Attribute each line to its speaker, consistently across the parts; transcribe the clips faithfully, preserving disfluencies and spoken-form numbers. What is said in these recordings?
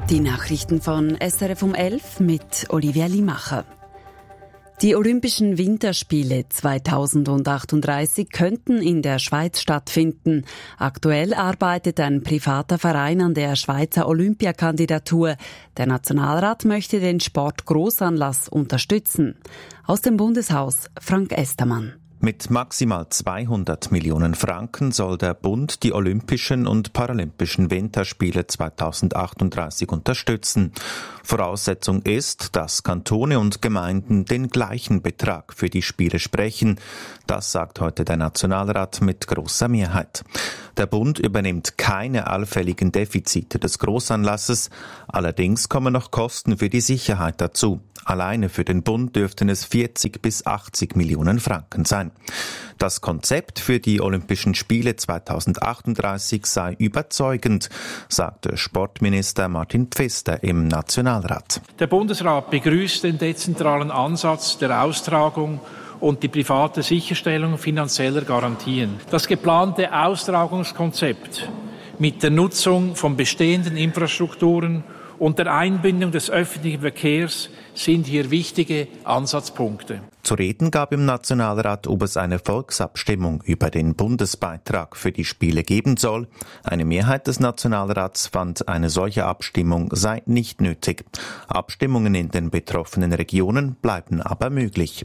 Speaker 1: Die Nachrichten von S R F um elf mit Olivia Limacher. Die Olympischen Winterspiele zweitausendachtunddreißig könnten in der Schweiz stattfinden. Aktuell arbeitet ein privater Verein an der Schweizer Olympiakandidatur. Der Nationalrat möchte den Sportgroßanlass unterstützen. Aus dem Bundeshaus Frank Estermann.
Speaker 2: Mit maximal zweihundert Millionen Franken soll der Bund die Olympischen und Paralympischen Winterspiele zweitausendachtunddreißig unterstützen. Voraussetzung ist, dass Kantone und Gemeinden den gleichen Betrag für die Spiele sprechen. Das sagt heute der Nationalrat mit großer Mehrheit. Der Bund übernimmt keine allfälligen Defizite des Großanlasses. Allerdings kommen noch Kosten für die Sicherheit dazu. Alleine für den Bund dürften es vierzig bis achtzig Millionen Franken sein. Das Konzept für die Olympischen Spiele zweitausendachtunddreißig sei überzeugend, sagte Sportminister Martin Pfister im Nationalrat.
Speaker 3: Der Bundesrat begrüßt den dezentralen Ansatz der Austragung und die private Sicherstellung finanzieller Garantien. Das geplante Austragungskonzept mit der Nutzung von bestehenden Infrastrukturen und der Einbindung des öffentlichen Verkehrs sind hier wichtige Ansatzpunkte.
Speaker 2: Zu reden gab im Nationalrat, ob es eine Volksabstimmung über den Bundesbeitrag für die Spiele geben soll. Eine Mehrheit des Nationalrats fand, eine solche Abstimmung sei nicht nötig. Abstimmungen in den betroffenen Regionen bleiben aber möglich.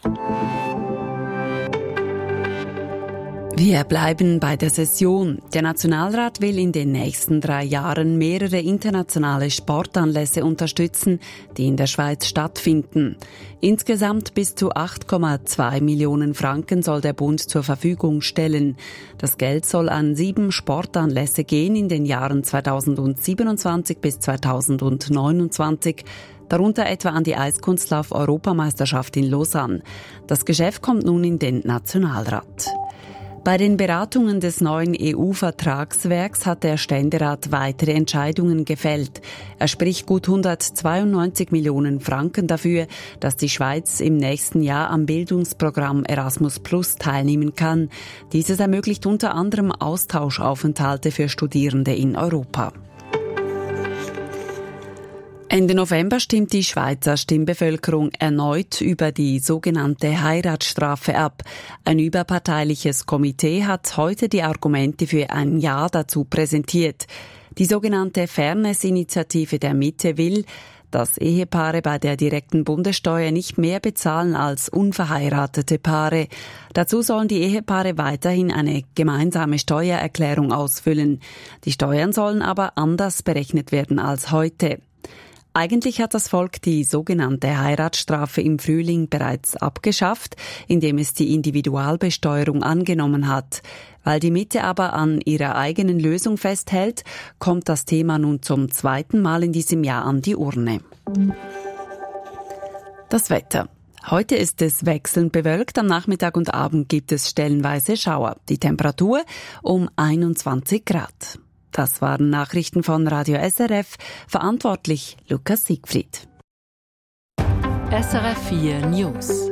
Speaker 1: Wir bleiben bei der Session. Der Nationalrat will in den nächsten drei Jahren mehrere internationale Sportanlässe unterstützen, die in der Schweiz stattfinden. Insgesamt bis zu acht Komma zwei Millionen Franken soll der Bund zur Verfügung stellen. Das Geld soll an sieben Sportanlässe gehen in den Jahren zweitausendsiebenundzwanzig bis zweitausendneunundzwanzig. Darunter etwa an die Eiskunstlauf-Europameisterschaft in Lausanne. Das Geschäft kommt nun in den Nationalrat. Bei den Beratungen des neuen E U-Vertragswerks hat der Ständerat weitere Entscheidungen gefällt. Er spricht gut hundertzweiundneunzig Millionen Franken dafür, dass die Schweiz im nächsten Jahr am Bildungsprogramm Erasmus Plus teilnehmen kann. Dieses ermöglicht unter anderem Austauschaufenthalte für Studierende in Europa. Ende November stimmt die Schweizer Stimmbevölkerung erneut über die sogenannte Heiratsstrafe ab. Ein überparteiliches Komitee hat heute die Argumente für ein Ja dazu präsentiert. Die sogenannte Fairness-Initiative der Mitte will, dass Ehepaare bei der direkten Bundessteuer nicht mehr bezahlen als unverheiratete Paare. Dazu sollen die Ehepaare weiterhin eine gemeinsame Steuererklärung ausfüllen. Die Steuern sollen aber anders berechnet werden als heute. Eigentlich hat das Volk die sogenannte Heiratsstrafe im Frühling bereits abgeschafft, indem es die Individualbesteuerung angenommen hat. Weil die Mitte aber an ihrer eigenen Lösung festhält, kommt das Thema nun zum zweiten Mal in diesem Jahr an die Urne. Das Wetter. Heute ist es wechselnd bewölkt, am Nachmittag und Abend gibt es stellenweise Schauer. Die Temperatur um einundzwanzig Grad. Das waren Nachrichten von Radio S R F, verantwortlich Lukas Siegfried.
Speaker 4: S R F vier News.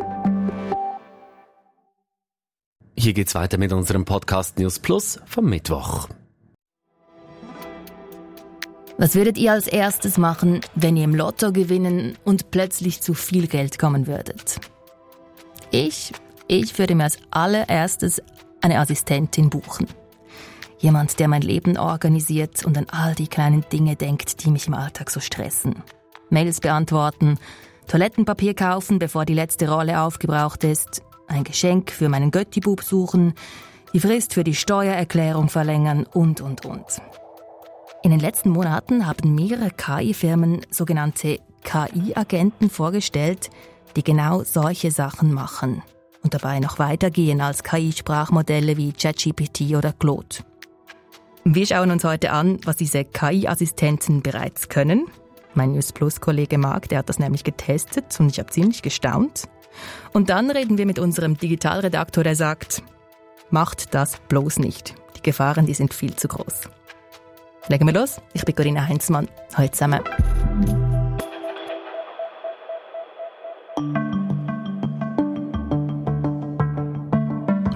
Speaker 5: Hier geht's weiter mit unserem Podcast News Plus vom Mittwoch.
Speaker 6: Was würdet ihr als erstes machen, wenn ihr im Lotto gewinnen und plötzlich zu viel Geld kommen würdet? Ich, ich würde mir als allererstes eine Assistentin buchen. Jemand, der mein Leben organisiert und an all die kleinen Dinge denkt, die mich im Alltag so stressen. Mails beantworten, Toilettenpapier kaufen, bevor die letzte Rolle aufgebraucht ist, ein Geschenk für meinen Göttibub suchen, die Frist für die Steuererklärung verlängern und, und, und. In den letzten Monaten haben mehrere K I-Firmen sogenannte K I-Agenten vorgestellt, die genau solche Sachen machen und dabei noch weitergehen als K I-Sprachmodelle wie ChatGPT oder Claude. Wir schauen uns heute an, was diese K I-Assistenten bereits können. Mein News Plus-Kollege Marc, der hat das nämlich getestet und ich habe ziemlich gestaunt. Und dann reden wir mit unserem Digitalredaktor, der sagt, macht das bloß nicht. Die Gefahren, die sind viel zu groß. Legen wir los. Ich bin Corinna Heinzmann. Hallo zusammen.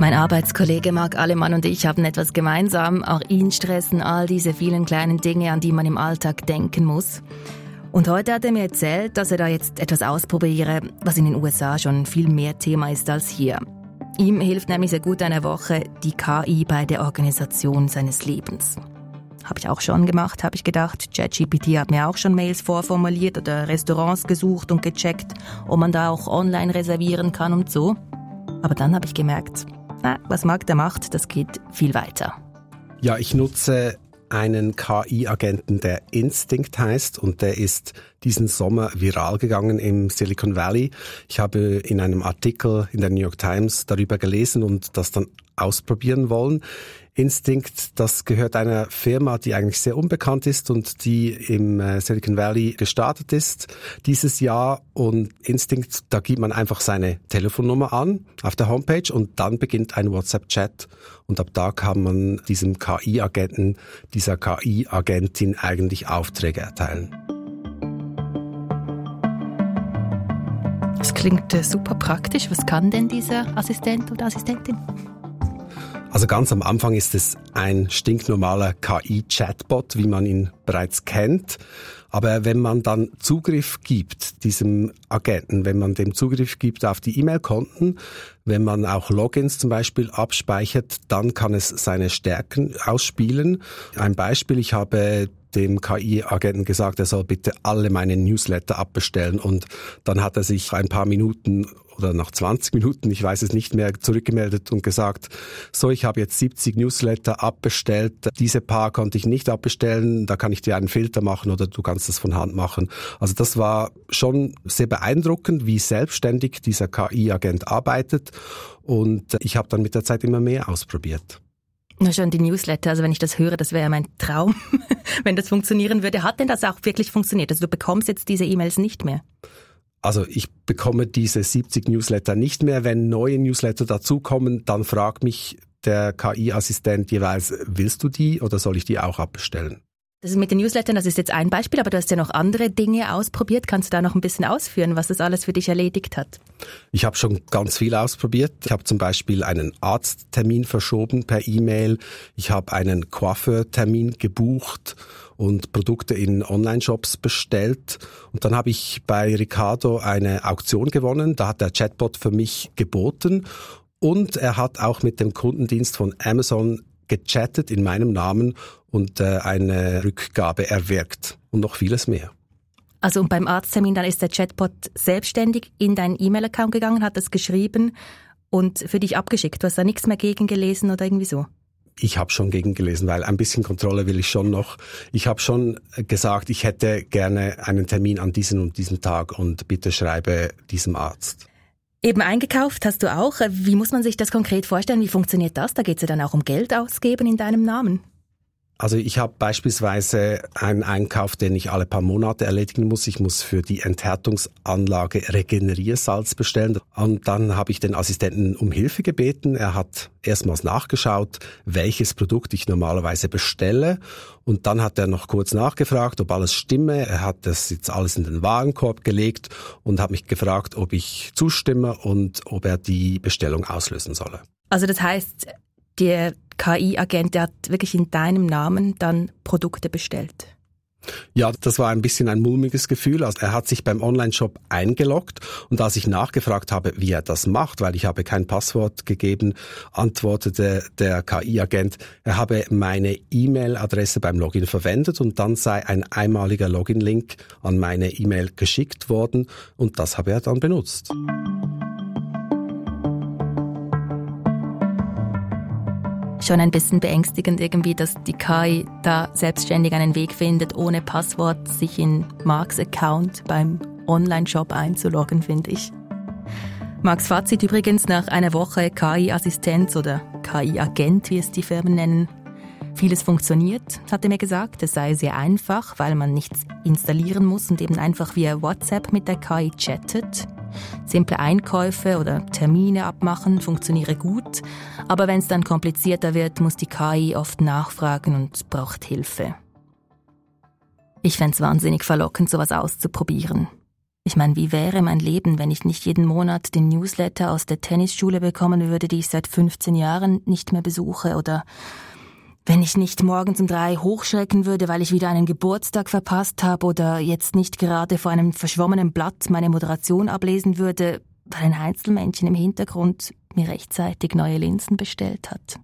Speaker 6: Mein Arbeitskollege Marc Alemann und ich haben etwas gemeinsam. Auch ihn stressen all diese vielen kleinen Dinge, an die man im Alltag denken muss. Und heute hat er mir erzählt, dass er da jetzt etwas ausprobiere, was in den U S A schon viel mehr Thema ist als hier. Ihm hilft nämlich seit gut einer Woche die K I bei der Organisation seines Lebens. Habe ich auch schon gemacht, habe ich gedacht. ChatGPT hat mir auch schon Mails vorformuliert oder Restaurants gesucht und gecheckt, ob man da auch online reservieren kann und so. Aber dann habe ich gemerkt, na, was Marc da macht, das geht viel weiter.
Speaker 7: Ja, ich nutze einen K I-Agenten, der Instinct heißt, und der ist diesen Sommer viral gegangen im Silicon Valley. Ich habe in einem Artikel in der New York Times darüber gelesen und das dann ausprobieren wollen. Instinct, das gehört einer Firma, die eigentlich sehr unbekannt ist und die im Silicon Valley gestartet ist dieses Jahr. Und Instinct, da gibt man einfach seine Telefonnummer an auf der Homepage und dann beginnt ein WhatsApp-Chat. Und ab da kann man diesem K I-Agenten, dieser K I-Agentin eigentlich Aufträge erteilen.
Speaker 6: Das klingt super praktisch. Was kann denn dieser Assistent oder Assistentin?
Speaker 7: Also ganz am Anfang ist es ein stinknormaler K I-Chatbot, wie man ihn bereits kennt. Aber wenn man dann Zugriff gibt, diesem Agenten, wenn man dem Zugriff gibt auf die E-Mail-Konten, wenn man auch Logins zum Beispiel abspeichert, dann kann es seine Stärken ausspielen. Ein Beispiel, ich habe dem K I-Agenten gesagt, er soll bitte alle meine Newsletter abbestellen, und dann hat er sich ein paar Minuten oder nach zwanzig Minuten, ich weiß es nicht mehr, zurückgemeldet und gesagt, so, ich habe jetzt siebzig Newsletter abbestellt, diese paar konnte ich nicht abbestellen, da kann ich dir einen Filter machen oder du kannst das von Hand machen. Also das war schon sehr beeindruckend, wie selbstständig dieser K I-Agent arbeitet, und ich habe dann mit der Zeit immer mehr ausprobiert.
Speaker 6: Nur schon die Newsletter, also wenn ich das höre, das wäre ja mein Traum, wenn das funktionieren würde. Hat denn das auch wirklich funktioniert? Also du bekommst jetzt diese E-Mails nicht mehr?
Speaker 7: Also ich bekomme diese siebzig Newsletter nicht mehr. Wenn neue Newsletter dazukommen, dann fragt mich der K I-Assistent jeweils, willst du die oder soll ich die auch abbestellen?
Speaker 6: Das ist mit den Newslettern, das ist jetzt ein Beispiel, aber du hast ja noch andere Dinge ausprobiert. Kannst du da noch ein bisschen ausführen, was das alles für dich erledigt hat?
Speaker 7: Ich habe schon ganz viel ausprobiert. Ich habe zum Beispiel einen Arzttermin verschoben per E-Mail. Ich habe einen Coiffeurtermin gebucht und Produkte in Online-Shops bestellt. Und dann habe ich bei Ricardo eine Auktion gewonnen. Da hat der Chatbot für mich geboten. Und er hat auch mit dem Kundendienst von Amazon gechattet in meinem Namen und äh, eine Rückgabe erwirkt und noch vieles mehr.
Speaker 6: Also und beim Arzttermin, dann ist der Chatbot selbstständig in deinen E-Mail-Account gegangen, hat das geschrieben und für dich abgeschickt. Du hast da nichts mehr gegengelesen oder irgendwie so?
Speaker 7: Ich habe schon gegengelesen, weil ein bisschen Kontrolle will ich schon noch. Ich habe schon gesagt, ich hätte gerne einen Termin an diesem und diesem Tag und bitte schreibe diesem Arzt.
Speaker 6: Eben eingekauft hast du auch. Wie muss man sich das konkret vorstellen? Wie funktioniert das? Da geht es ja dann auch um Geld ausgeben in deinem Namen.
Speaker 7: Also ich habe beispielsweise einen Einkauf, den ich alle paar Monate erledigen muss. Ich muss für die Enthärtungsanlage Regeneriersalz bestellen. Und dann habe ich den Assistenten um Hilfe gebeten. Er hat erstmals nachgeschaut, welches Produkt ich normalerweise bestelle. Und dann hat er noch kurz nachgefragt, ob alles stimme. Er hat das jetzt alles in den Warenkorb gelegt und hat mich gefragt, ob ich zustimme und ob er die Bestellung auslösen solle.
Speaker 6: Also das heißt, der K I-Agent, der hat wirklich in deinem Namen dann Produkte bestellt?
Speaker 7: Ja, das war ein bisschen ein mulmiges Gefühl. Also er hat sich beim Online-Shop eingeloggt und als ich nachgefragt habe, wie er das macht, weil ich habe kein Passwort gegeben, antwortete der K I-Agent, er habe meine E-Mail-Adresse beim Login verwendet und dann sei ein einmaliger Login-Link an meine E-Mail geschickt worden und das habe er dann benutzt.
Speaker 6: Schon ein bisschen beängstigend irgendwie, dass die K I da selbstständig einen Weg findet, ohne Passwort sich in Marks Account beim Online-Shop einzuloggen, finde ich. Marks Fazit übrigens nach einer Woche K I-Assistenz oder K I-Agent, wie es die Firmen nennen. Vieles funktioniert, hat er mir gesagt. Es sei sehr einfach, weil man nichts installieren muss und eben einfach via WhatsApp mit der K I chattet. Simple Einkäufe oder Termine abmachen funktioniere gut, aber wenn es dann komplizierter wird, muss die K I oft nachfragen und braucht Hilfe. Ich fänd's wahnsinnig verlockend, sowas auszuprobieren. Ich meine, wie wäre mein Leben, wenn ich nicht jeden Monat den Newsletter aus der Tennisschule bekommen würde, die ich seit fünfzehn Jahren nicht mehr besuche, oder wenn ich nicht morgens um drei hochschrecken würde, weil ich wieder einen Geburtstag verpasst habe, oder jetzt nicht gerade vor einem verschwommenen Blatt meine Moderation ablesen würde, weil ein Einzelmännchen im Hintergrund mir rechtzeitig neue Linsen bestellt hat.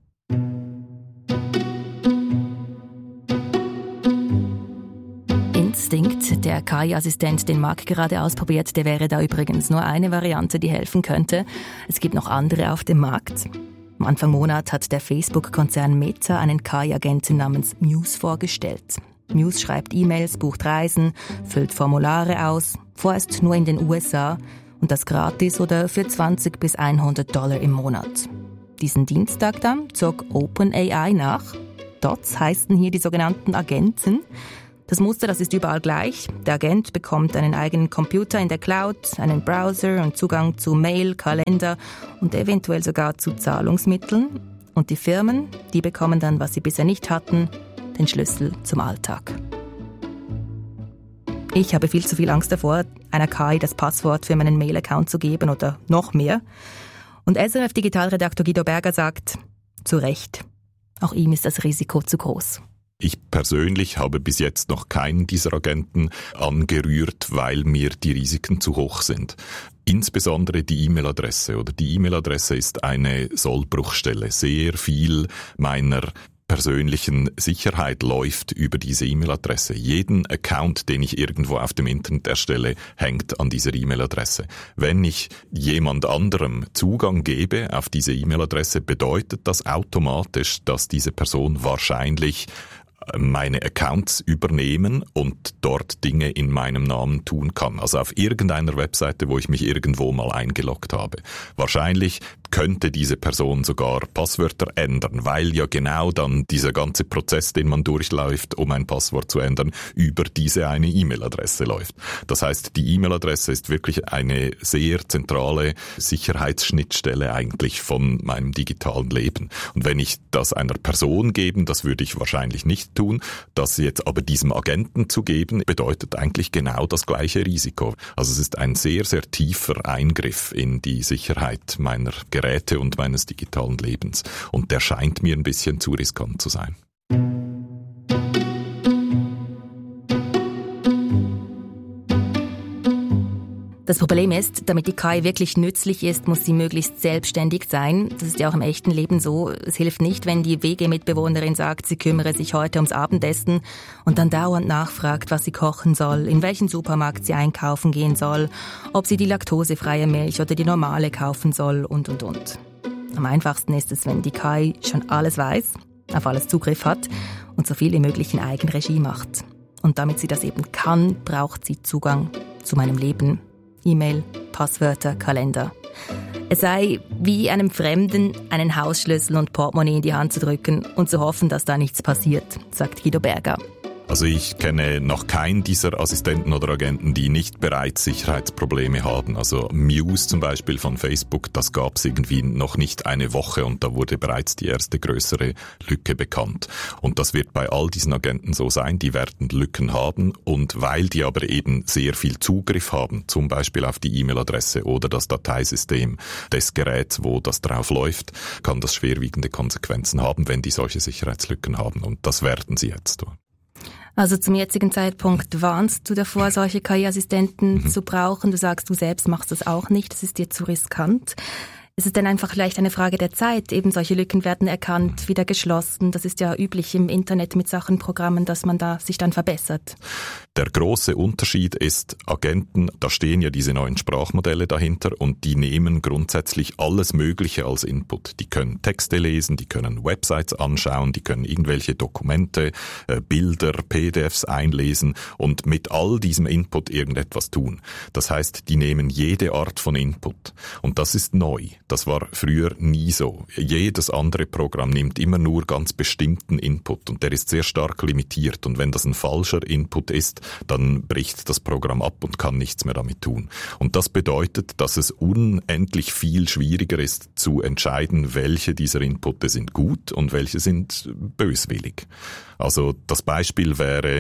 Speaker 6: Instinct, der K I-Assistent, den Marc gerade ausprobiert, der wäre da übrigens nur eine Variante, die helfen könnte. Es gibt noch andere auf dem Markt. Am Anfang Monat hat der Facebook-Konzern Meta einen K I-Agenten namens Muse vorgestellt. Muse schreibt E-Mails, bucht Reisen, füllt Formulare aus, vorerst nur in den U S A und das gratis oder für zwanzig bis hundert Dollar im Monat. Diesen Dienstag dann zog OpenAI nach. Dots heißen hier die sogenannten Agenten. Das Muster, das ist überall gleich. Der Agent bekommt einen eigenen Computer in der Cloud, einen Browser und Zugang zu Mail, Kalender und eventuell sogar zu Zahlungsmitteln. Und die Firmen, die bekommen dann, was sie bisher nicht hatten, den Schlüssel zum Alltag. Ich habe viel zu viel Angst davor, einer K I das Passwort für meinen Mail-Account zu geben oder noch mehr. Und S R F-Digitalredaktor Guido Berger sagt, zu Recht, auch ihm ist das Risiko zu groß.
Speaker 8: Ich persönlich habe bis jetzt noch keinen dieser Agenten angerührt, weil mir die Risiken zu hoch sind. Insbesondere die E-Mail-Adresse oder die E-Mail-Adresse ist eine Sollbruchstelle. Sehr viel meiner persönlichen Sicherheit läuft über diese E-Mail-Adresse. Jeden Account, den ich irgendwo auf dem Internet erstelle, hängt an dieser E-Mail-Adresse. Wenn ich jemand anderem Zugang gebe auf diese E-Mail-Adresse, bedeutet das automatisch, dass diese Person wahrscheinlich meine Accounts übernehmen und dort Dinge in meinem Namen tun kann. Also auf irgendeiner Webseite, wo ich mich irgendwo mal eingeloggt habe. Wahrscheinlich könnte diese Person sogar Passwörter ändern, weil ja genau dann dieser ganze Prozess, den man durchläuft, um ein Passwort zu ändern, über diese eine E-Mail-Adresse läuft. Das heißt, die E-Mail-Adresse ist wirklich eine sehr zentrale Sicherheitsschnittstelle eigentlich von meinem digitalen Leben. Und wenn ich das einer Person gebe, das würde ich wahrscheinlich nicht tun, das jetzt aber diesem Agenten zu geben, bedeutet eigentlich genau das gleiche Risiko. Also es ist ein sehr, sehr tiefer Eingriff in die Sicherheit meiner Geräte und meines digitalen Lebens. Und der scheint mir ein bisschen zu riskant zu sein.
Speaker 6: Das Problem ist, damit die K I wirklich nützlich ist, muss sie möglichst selbstständig sein. Das ist ja auch im echten Leben so. Es hilft nicht, wenn die W G-Mitbewohnerin sagt, sie kümmere sich heute ums Abendessen und dann dauernd nachfragt, was sie kochen soll, in welchen Supermarkt sie einkaufen gehen soll, ob sie die laktosefreie Milch oder die normale kaufen soll und, und, und. Am einfachsten ist es, wenn die K I schon alles weiß, auf alles Zugriff hat und so viel wie möglich in Eigenregie macht. Und damit sie das eben kann, braucht sie Zugang zu meinem Leben. E-Mail, Passwörter, Kalender. Es sei wie einem Fremden einen Hausschlüssel und Portemonnaie in die Hand zu drücken und zu hoffen, dass da nichts passiert, sagt Guido Berger.
Speaker 8: Also ich kenne noch keinen dieser Assistenten oder Agenten, die nicht bereits Sicherheitsprobleme haben. Also Muse zum Beispiel von Facebook, das gab es irgendwie noch nicht eine Woche und da wurde bereits die erste größere Lücke bekannt. Und das wird bei all diesen Agenten so sein, die werden Lücken haben und weil die aber eben sehr viel Zugriff haben, zum Beispiel auf die E-Mail-Adresse oder das Dateisystem des Geräts, wo das drauf läuft, kann das schwerwiegende Konsequenzen haben, wenn die solche Sicherheitslücken haben und das werden sie jetzt tun.
Speaker 6: Also zum jetzigen Zeitpunkt warnst du davor, solche K I-Assistenten mhm. zu brauchen. Du sagst, du selbst machst das auch nicht, das ist dir zu riskant. Ist es denn einfach vielleicht eine Frage der Zeit? Eben solche Lücken werden erkannt, wieder geschlossen. Das ist ja üblich im Internet mit Sachen, Programmen, dass man da sich dann verbessert.
Speaker 8: Der große Unterschied ist, Agenten, da stehen ja diese neuen Sprachmodelle dahinter und die nehmen grundsätzlich alles Mögliche als Input. Die können Texte lesen, die können Websites anschauen, die können irgendwelche Dokumente, äh, Bilder, P D Fs einlesen und mit all diesem Input irgendetwas tun. Das heißt, die nehmen jede Art von Input und das ist neu. Das war früher nie so. Jedes andere Programm nimmt immer nur ganz bestimmten Input und der ist sehr stark limitiert und wenn das ein falscher Input ist, dann bricht das Programm ab und kann nichts mehr damit tun. Und das bedeutet, dass es unendlich viel schwieriger ist zu entscheiden, welche dieser Inputte sind gut und welche sind böswillig. Also das Beispiel wäre,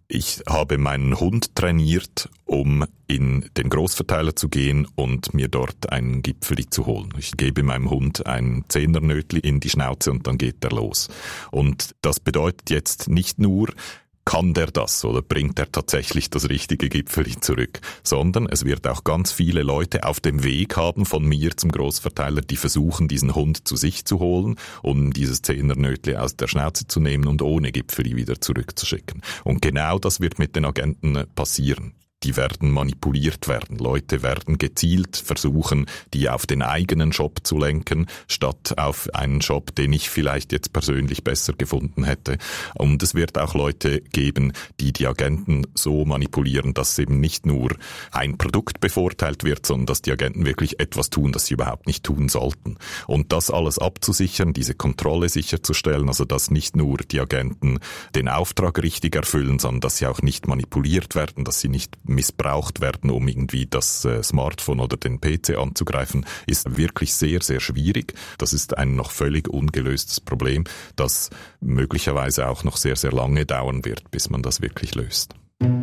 Speaker 8: Ich habe meinen Hund trainiert, um in den Großverteiler zu gehen und mir dort einen Gipfeli zu holen. Ich gebe meinem Hund ein Zehnernötli in die Schnauze und dann geht er los. Und das bedeutet jetzt nicht nur, kann der das oder bringt er tatsächlich das richtige Gipfeli zurück, sondern es wird auch ganz viele Leute auf dem Weg haben von mir zum Großverteiler, die versuchen, diesen Hund zu sich zu holen, um dieses Zehnernötli aus der Schnauze zu nehmen und ohne Gipfeli wieder zurückzuschicken. Und genau das wird mit den Agenten passieren. Die werden manipuliert werden. Leute werden gezielt versuchen, die auf den eigenen Shop zu lenken, statt auf einen Shop, den ich vielleicht jetzt persönlich besser gefunden hätte. Und es wird auch Leute geben, die die Agenten so manipulieren, dass eben nicht nur ein Produkt bevorteilt wird, sondern dass die Agenten wirklich etwas tun, das sie überhaupt nicht tun sollten. Und das alles abzusichern, diese Kontrolle sicherzustellen, also dass nicht nur die Agenten den Auftrag richtig erfüllen, sondern dass sie auch nicht manipuliert werden, dass sie nicht missbraucht werden, um irgendwie das äh, Smartphone oder den P C anzugreifen, ist wirklich sehr, sehr schwierig. Das ist ein noch völlig ungelöstes Problem, das möglicherweise auch noch sehr, sehr lange dauern wird, bis man das wirklich löst.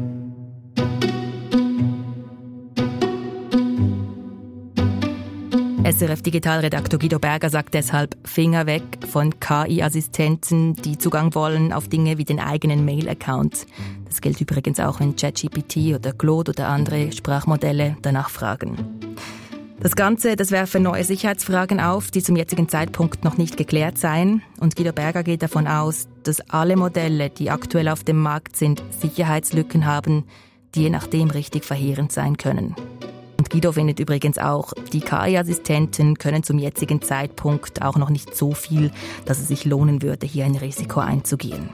Speaker 6: S R F-Digitalredaktor Guido Berger sagt deshalb Finger weg von K I-Assistenten, die Zugang wollen auf Dinge wie den eigenen Mail-Account. Das gilt übrigens auch, wenn ChatGPT oder Claude oder andere Sprachmodelle danach fragen. Das Ganze, das werfe neue Sicherheitsfragen auf, die zum jetzigen Zeitpunkt noch nicht geklärt seien. Und Guido Berger geht davon aus, dass alle Modelle, die aktuell auf dem Markt sind, Sicherheitslücken haben, die je nachdem richtig verheerend sein können. Und Guido findet übrigens auch, die K I-Assistenten können zum jetzigen Zeitpunkt auch noch nicht so viel, dass es sich lohnen würde, hier ein Risiko einzugehen.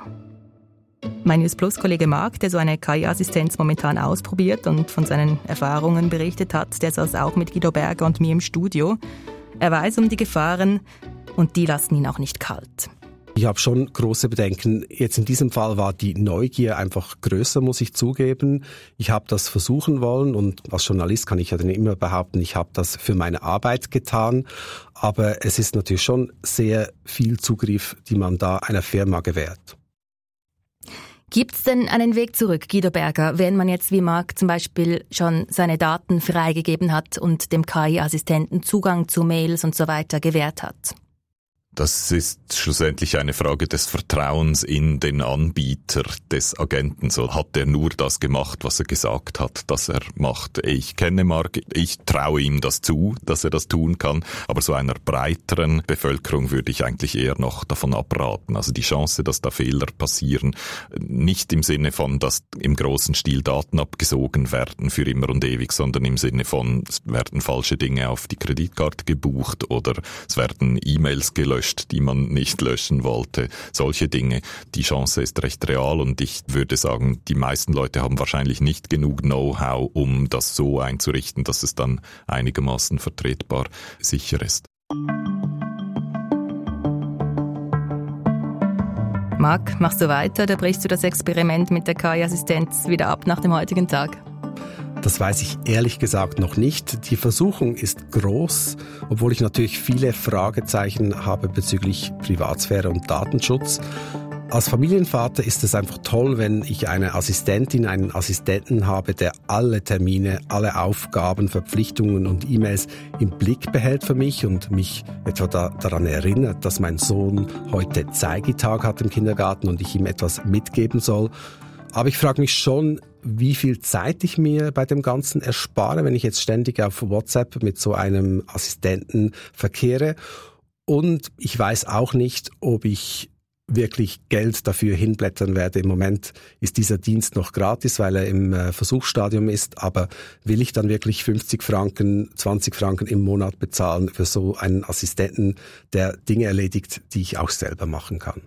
Speaker 6: Mein News Plus Kollege Marc, der so eine K I-Assistenz momentan ausprobiert und von seinen Erfahrungen berichtet hat, der saß auch mit Guido Berger und mir im Studio. Er weiß um die Gefahren und die lassen ihn auch nicht kalt.
Speaker 7: Ich habe schon große Bedenken. Jetzt in diesem Fall war die Neugier einfach größer, muss ich zugeben. Ich habe das versuchen wollen und als Journalist kann ich ja dann immer behaupten, ich habe das für meine Arbeit getan. Aber es ist natürlich schon sehr viel Zugriff, die man da einer Firma gewährt.
Speaker 6: Gibt es denn einen Weg zurück, Guido Berger, wenn man jetzt wie Marc zum Beispiel schon seine Daten freigegeben hat und dem K I-Assistenten Zugang zu Mails und so weiter gewährt hat?
Speaker 8: Das ist schlussendlich eine Frage des Vertrauens in den Anbieter des Agenten. So hat er nur das gemacht, was er gesagt hat, dass er macht. Ich kenne Marc, ich traue ihm das zu, dass er das tun kann, aber so einer breiteren Bevölkerung würde ich eigentlich eher noch davon abraten. Also die Chance, dass da Fehler passieren, nicht im Sinne von, dass im großen Stil Daten abgesogen werden für immer und ewig, sondern im Sinne von, es werden falsche Dinge auf die Kreditkarte gebucht oder es werden E-Mails gelöscht, die man nicht löschen wollte. Solche Dinge. Die Chance ist recht real und ich würde sagen, die meisten Leute haben wahrscheinlich nicht genug Know-how, um das so einzurichten, dass es dann einigermaßen vertretbar sicher ist.
Speaker 6: Marc, machst du weiter oder brichst du das Experiment mit der K I-Assistenz wieder ab nach dem heutigen Tag?
Speaker 7: Das weiß ich ehrlich gesagt noch nicht. Die Versuchung ist groß, obwohl ich natürlich viele Fragezeichen habe bezüglich Privatsphäre und Datenschutz. Als Familienvater ist es einfach toll, wenn ich eine Assistentin, einen Assistenten habe, der alle Termine, alle Aufgaben, Verpflichtungen und E-Mails im Blick behält für mich und mich etwa da, daran erinnert, dass mein Sohn heute Zeigetag hat im Kindergarten und ich ihm etwas mitgeben soll. Aber ich frage mich schon, wie viel Zeit ich mir bei dem Ganzen erspare, wenn ich jetzt ständig auf WhatsApp mit so einem Assistenten verkehre. Und ich weiß auch nicht, ob ich wirklich Geld dafür hinblättern werde. Im Moment ist dieser Dienst noch gratis, weil er im Versuchsstadium ist. Aber will ich dann wirklich fünfzig Franken, zwanzig Franken im Monat bezahlen für so einen Assistenten, der Dinge erledigt, die ich auch selber machen kann?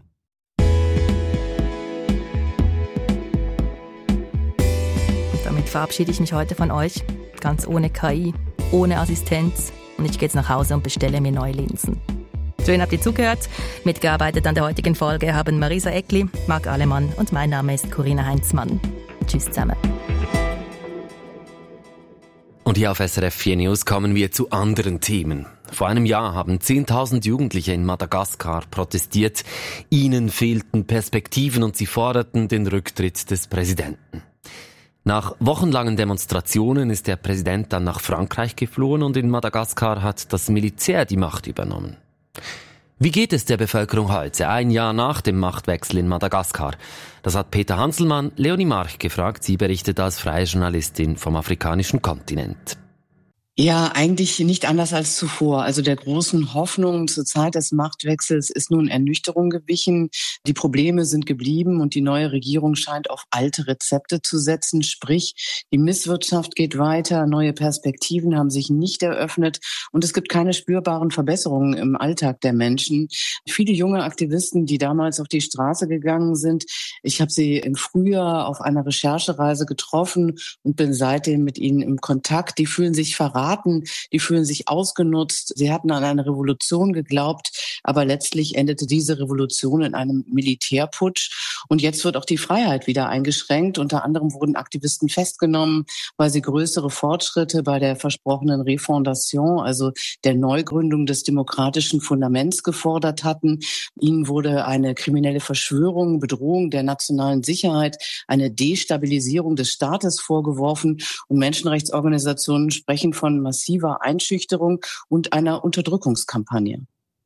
Speaker 6: Damit verabschiede ich mich heute von euch, ganz ohne K I, ohne Assistenz und ich gehe jetzt nach Hause und bestelle mir neue Linsen. Schön habt ihr zugehört. Mitgearbeitet an der heutigen Folge haben Marisa Eckli, Marc Alemann und mein Name ist Corinna Heinzmann. Tschüss zusammen.
Speaker 5: Und hier auf S R F vier News kommen wir zu anderen Themen. Vor einem Jahr haben zehntausend Jugendliche in Madagaskar protestiert. Ihnen fehlten Perspektiven und sie forderten den Rücktritt des Präsidenten. Nach wochenlangen Demonstrationen ist der Präsident dann nach Frankreich geflohen und in Madagaskar hat das Militär die Macht übernommen. Wie geht es der Bevölkerung heute, ein Jahr nach dem Machtwechsel in Madagaskar? Das hat Peter Hanselmann Leonie March gefragt. Sie berichtet als freie Journalistin vom afrikanischen Kontinent.
Speaker 9: Ja, eigentlich nicht anders als zuvor. Also der großen Hoffnung zur Zeit des Machtwechsels ist nun Ernüchterung gewichen. Die Probleme sind geblieben und die neue Regierung scheint auf alte Rezepte zu setzen. Sprich, die Misswirtschaft geht weiter, neue Perspektiven haben sich nicht eröffnet und es gibt keine spürbaren Verbesserungen im Alltag der Menschen. Viele junge Aktivisten, die damals auf die Straße gegangen sind, ich habe sie im Frühjahr auf einer Recherchereise getroffen und bin seitdem mit ihnen im Kontakt. Die fühlen sich verraten. Die fühlen sich ausgenutzt. Sie hatten an eine Revolution geglaubt, aber letztlich endete diese Revolution in einem Militärputsch. Und jetzt wird auch die Freiheit wieder eingeschränkt. Unter anderem wurden Aktivisten festgenommen, weil sie größere Fortschritte bei der versprochenen Refondation, also der Neugründung des demokratischen Fundaments, gefordert hatten. Ihnen wurde eine kriminelle Verschwörung, Bedrohung der nationalen Sicherheit, eine Destabilisierung des Staates vorgeworfen. Und Menschenrechtsorganisationen sprechen von massiver Einschüchterung und einer Unterdrückungskampagne.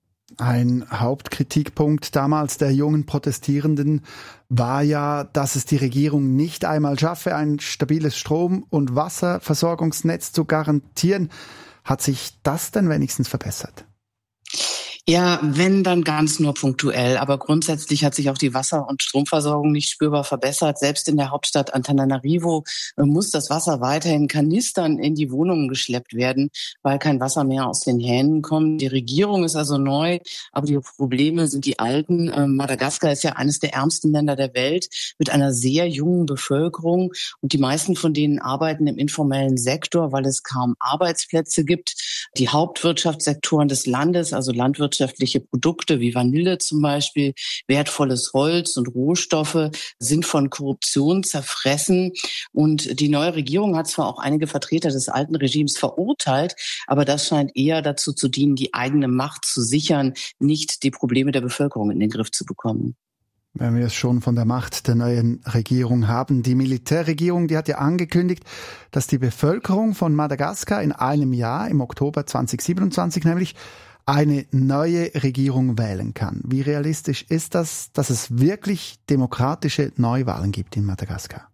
Speaker 10: Ein Hauptkritikpunkt damals der jungen Protestierenden war ja, dass es die Regierung nicht einmal schaffe, ein stabiles Strom- und Wasserversorgungsnetz zu garantieren. Hat sich das denn wenigstens verbessert?
Speaker 9: Ja, wenn, dann ganz nur punktuell. Aber grundsätzlich hat sich auch die Wasser- und Stromversorgung nicht spürbar verbessert. Selbst in der Hauptstadt Antananarivo muss das Wasser weiterhin Kanistern in die Wohnungen geschleppt werden, weil kein Wasser mehr aus den Hähnen kommt. Die Regierung ist also neu, aber die Probleme sind die alten. Madagaskar ist ja eines der ärmsten Länder der Welt mit einer sehr jungen Bevölkerung. Und die meisten von denen arbeiten im informellen Sektor, weil es kaum Arbeitsplätze gibt. Die Hauptwirtschaftssektoren des Landes, also Landwirtschaft, wirtschaftliche Produkte wie Vanille zum Beispiel, wertvolles Holz und Rohstoffe sind von Korruption zerfressen. Und die neue Regierung hat zwar auch einige Vertreter des alten Regimes verurteilt, aber das scheint eher dazu zu dienen, die eigene Macht zu sichern, nicht die Probleme der Bevölkerung in den Griff zu bekommen.
Speaker 10: Wenn wir es schon von der Macht der neuen Regierung haben. Die Militärregierung, die hat ja angekündigt, dass die Bevölkerung von Madagaskar in einem Jahr, im Oktober zweitausendsiebenundzwanzig nämlich, eine neue Regierung wählen kann. Wie realistisch ist das, dass es wirklich demokratische Neuwahlen gibt in Madagaskar?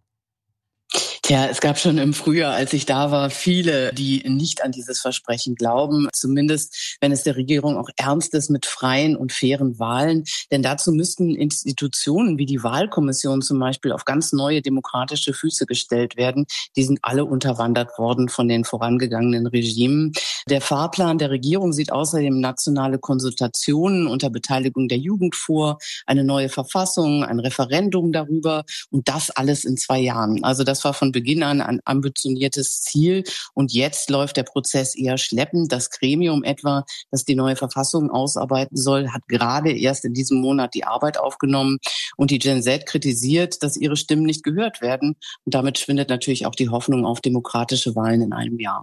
Speaker 9: Ja, es gab schon im Frühjahr, als ich da war, viele, die nicht an dieses Versprechen glauben. Zumindest, wenn es der Regierung auch ernst ist mit freien und fairen Wahlen. Denn dazu müssten Institutionen wie die Wahlkommission zum Beispiel auf ganz neue demokratische Füße gestellt werden. Die sind alle unterwandert worden von den vorangegangenen Regimen. Der Fahrplan der Regierung sieht außerdem nationale Konsultationen unter Beteiligung der Jugend vor, eine neue Verfassung, ein Referendum darüber und das alles in zwei Jahren. Also das war von Beginn an ein ambitioniertes Ziel und jetzt läuft der Prozess eher schleppend. Das Gremium etwa, das die neue Verfassung ausarbeiten soll, hat gerade erst in diesem Monat die Arbeit aufgenommen und die Gen Z kritisiert, dass ihre Stimmen nicht gehört werden und damit schwindet natürlich auch die Hoffnung auf demokratische Wahlen in einem Jahr.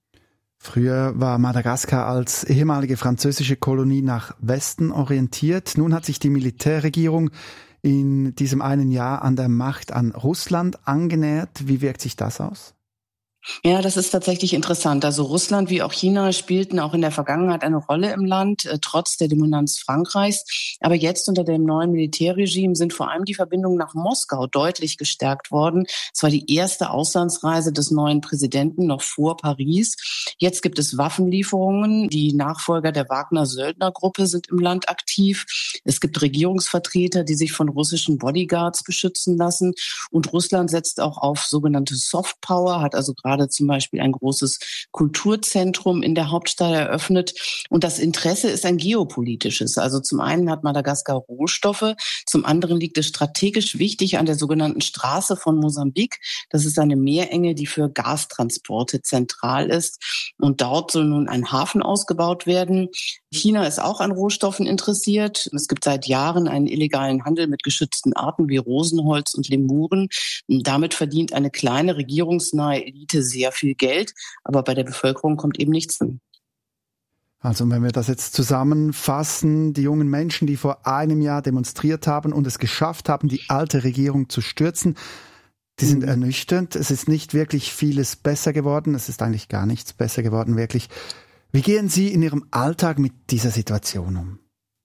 Speaker 10: Früher war Madagaskar als ehemalige französische Kolonie nach Westen orientiert. Nun hat sich die Militärregierung in diesem einen Jahr an der Macht an Russland angenähert. Wie wirkt sich das aus?
Speaker 9: Ja, das ist tatsächlich interessant. Also Russland wie auch China spielten auch in der Vergangenheit eine Rolle im Land, äh, trotz der Dominanz Frankreichs. Aber jetzt unter dem neuen Militärregime sind vor allem die Verbindungen nach Moskau deutlich gestärkt worden. Es war die erste Auslandsreise des neuen Präsidenten noch vor Paris. Jetzt gibt es Waffenlieferungen. Die Nachfolger der Wagner-Söldnergruppe sind im Land aktiv. Es gibt Regierungsvertreter, die sich von russischen Bodyguards beschützen lassen. Und Russland setzt auch auf sogenannte Softpower, hat also gerade Gerade zum Beispiel ein großes Kulturzentrum in der Hauptstadt eröffnet. Und das Interesse ist ein geopolitisches. Also zum einen hat Madagaskar Rohstoffe, zum anderen liegt es strategisch wichtig an der sogenannten Straße von Mosambik. Das ist eine Meerenge, die für Gastransporte zentral ist. Und dort soll nun ein Hafen ausgebaut werden. China ist auch an Rohstoffen interessiert. Es gibt seit Jahren einen illegalen Handel mit geschützten Arten wie Rosenholz und Lemuren. Und damit verdient eine kleine regierungsnahe Elite sehr viel Geld, aber bei der Bevölkerung kommt eben nichts hin.
Speaker 10: Also wenn wir das jetzt zusammenfassen, die jungen Menschen, die vor einem Jahr demonstriert haben und es geschafft haben, die alte Regierung zu stürzen, die sind mhm. ernüchternd. Es ist nicht wirklich vieles besser geworden. Es ist eigentlich gar nichts besser geworden, wirklich. Wie gehen Sie in Ihrem Alltag mit dieser Situation um?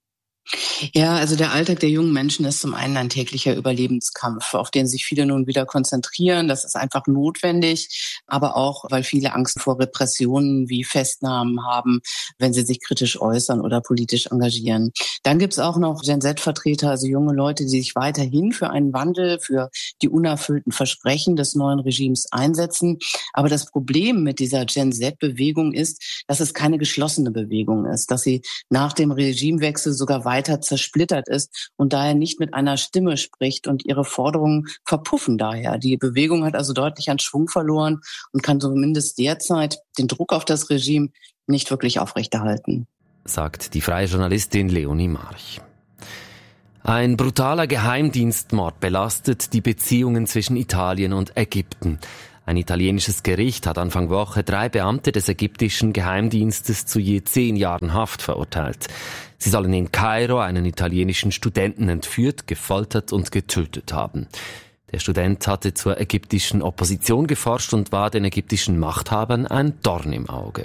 Speaker 9: Ja, also der Alltag der jungen Menschen ist zum einen ein täglicher Überlebenskampf, auf den sich viele nun wieder konzentrieren. Das ist einfach notwendig, aber auch, weil viele Angst vor Repressionen wie Festnahmen haben, wenn sie sich kritisch äußern oder politisch engagieren. Dann gibt's auch noch Gen Z-Vertreter, also junge Leute, die sich weiterhin für einen Wandel, für die unerfüllten Versprechen des neuen Regimes einsetzen. Aber das Problem mit dieser Gen Z-Bewegung ist, dass es keine geschlossene Bewegung ist, dass sie nach dem Regimewechsel sogar weiter zersplittert ist und daher nicht mit einer Stimme spricht und ihre Forderungen verpuffen daher. Die Bewegung hat also deutlich an Schwung verloren und kann zumindest derzeit den Druck auf das Regime nicht wirklich aufrechterhalten.
Speaker 5: Sagt die freie Journalistin Leonie March. Ein brutaler Geheimdienstmord belastet die Beziehungen zwischen Italien und Ägypten. Ein italienisches Gericht hat Anfang Woche drei Beamte des ägyptischen Geheimdienstes zu je zehn Jahren Haft verurteilt. Sie sollen in Kairo einen italienischen Studenten entführt, gefoltert und getötet haben. Der Student hatte zur ägyptischen Opposition geforscht und war den ägyptischen Machthabern ein Dorn im Auge.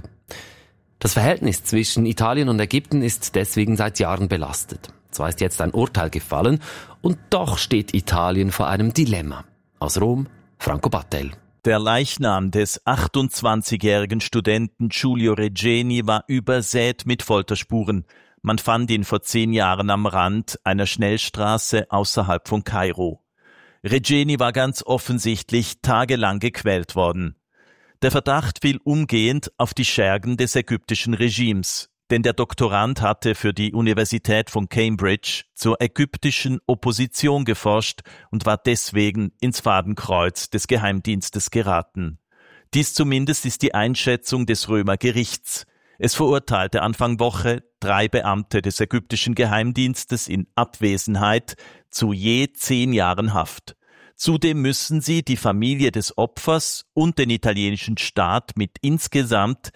Speaker 5: Das Verhältnis zwischen Italien und Ägypten ist deswegen seit Jahren belastet. Zwar ist jetzt ein Urteil gefallen und doch steht Italien vor einem Dilemma. Aus Rom, Franco Battel.
Speaker 11: Der Leichnam des achtundzwanzigjährigen Studenten Giulio Regeni war übersät mit Folterspuren. Man fand ihn vor zehn Jahren am Rand einer Schnellstraße außerhalb von Kairo. Regeni war ganz offensichtlich tagelang gequält worden. Der Verdacht fiel umgehend auf die Schergen des ägyptischen Regimes, denn der Doktorand hatte für die Universität von Cambridge zur ägyptischen Opposition geforscht und war deswegen ins Fadenkreuz des Geheimdienstes geraten. Dies zumindest ist die Einschätzung des Römer Gerichts. Es verurteilte Anfang Woche drei Beamte des ägyptischen Geheimdienstes in Abwesenheit zu je zehn Jahren Haft. Zudem müssen sie die Familie des Opfers und den italienischen Staat mit insgesamt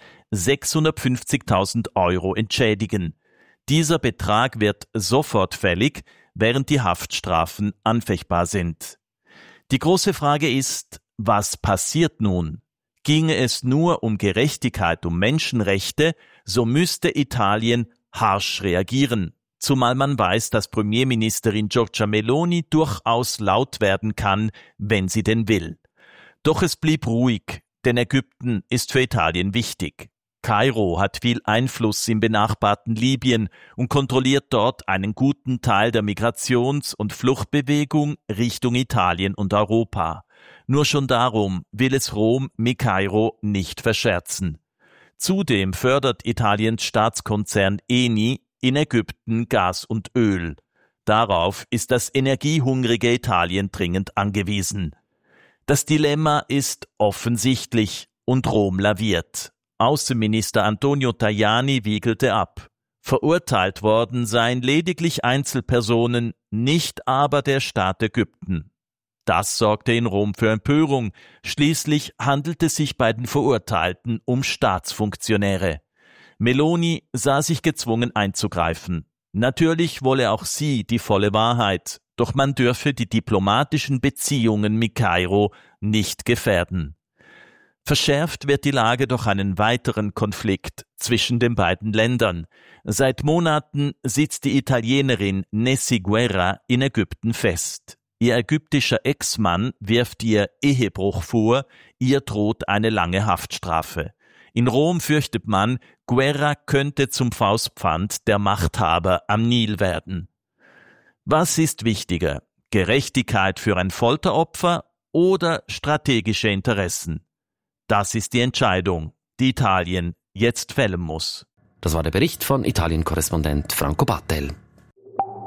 Speaker 11: sechshundertfünfzigtausend Euro entschädigen. Dieser Betrag wird sofort fällig, während die Haftstrafen anfechtbar sind. Die große Frage ist, was passiert nun? Ginge es nur um Gerechtigkeit, um Menschenrechte, so müsste Italien harsch reagieren. Zumal man weiß, dass Premierministerin Giorgia Meloni durchaus laut werden kann, wenn sie denn will. Doch es blieb ruhig, denn Ägypten ist für Italien wichtig. Kairo hat viel Einfluss im benachbarten Libyen und kontrolliert dort einen guten Teil der Migrations- und Fluchtbewegung Richtung Italien und Europa. Nur schon darum will es Rom mit Kairo nicht verscherzen. Zudem fördert Italiens Staatskonzern Eni in Ägypten Gas und Öl. Darauf ist das energiehungrige Italien dringend angewiesen. Das Dilemma ist offensichtlich und Rom laviert. Außenminister Antonio Tajani wiegelte ab. Verurteilt worden seien lediglich Einzelpersonen, nicht aber der Staat Ägypten. Das sorgte in Rom für Empörung. Schließlich handelt es sich bei den Verurteilten um Staatsfunktionäre. Meloni sah sich gezwungen einzugreifen. Natürlich wolle auch sie die volle Wahrheit, doch man dürfe die diplomatischen Beziehungen mit Kairo nicht gefährden. Verschärft wird die Lage durch einen weiteren Konflikt zwischen den beiden Ländern. Seit Monaten sitzt die Italienerin Nessi Guerra in Ägypten fest. Ihr ägyptischer Ex-Mann wirft ihr Ehebruch vor, ihr droht eine lange Haftstrafe. In Rom fürchtet man, Guerra könnte zum Faustpfand der Machthaber am Nil werden. Was ist wichtiger, Gerechtigkeit für ein Folteropfer oder strategische Interessen? Das ist die Entscheidung, die Italien jetzt fällen muss.
Speaker 5: Das war der Bericht von Italien-Korrespondent Franco Battel.